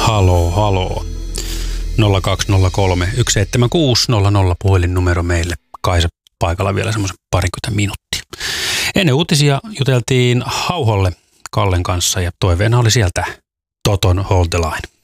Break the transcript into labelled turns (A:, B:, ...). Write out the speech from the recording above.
A: Haloo. 0203 176 00 puhelinnumero meille. Kaisa paikalla vielä semmoisen parikymmentä minuuttia. Ennen uutisia juteltiin Hauholle Kallen kanssa ja toiveena oli sieltä Toton Hold the Line.